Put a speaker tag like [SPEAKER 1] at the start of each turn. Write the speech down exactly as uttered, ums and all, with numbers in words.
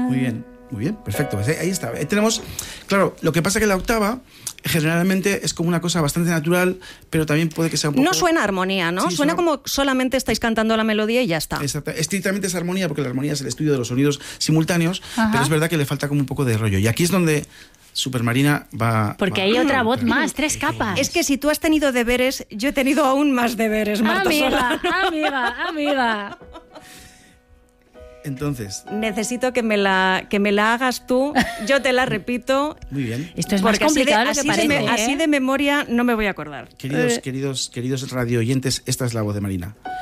[SPEAKER 1] Muy bien, muy bien, perfecto. Pues ahí está. Ahí tenemos, claro, lo que pasa es que la octava generalmente es como una cosa bastante natural, pero también puede que sea un poco...
[SPEAKER 2] No suena armonía, ¿no?
[SPEAKER 1] Sí,
[SPEAKER 2] suena,
[SPEAKER 1] suena
[SPEAKER 2] como solamente estáis cantando la melodía y ya está.
[SPEAKER 1] Exacto. Estrictamente es armonía, porque la armonía es el estudio de los sonidos simultáneos,
[SPEAKER 3] Ajá.
[SPEAKER 1] pero es verdad que le falta como un poco de rollo. Y aquí es donde Supermarina va...
[SPEAKER 3] Porque
[SPEAKER 1] va,
[SPEAKER 3] hay otra
[SPEAKER 1] va,
[SPEAKER 3] voz
[SPEAKER 1] va.
[SPEAKER 3] más, tres capas.
[SPEAKER 2] Es que si tú has tenido deberes, yo he tenido aún más deberes, Marta
[SPEAKER 3] Amiga,
[SPEAKER 2] Solano.
[SPEAKER 3] amiga, amiga.
[SPEAKER 1] Entonces,
[SPEAKER 2] Necesito que me, la, que me la hagas tú, yo te la repito.
[SPEAKER 1] muy bien.
[SPEAKER 3] Esto es más
[SPEAKER 2] Porque así de,
[SPEAKER 3] complicado de lo que
[SPEAKER 2] así,
[SPEAKER 3] parece,
[SPEAKER 2] de, me-
[SPEAKER 3] ¿eh?
[SPEAKER 2] así de memoria no me voy a acordar.
[SPEAKER 1] Queridos,
[SPEAKER 2] Eh,
[SPEAKER 1] queridos, queridos radio oyentes, esta es la voz de Marina.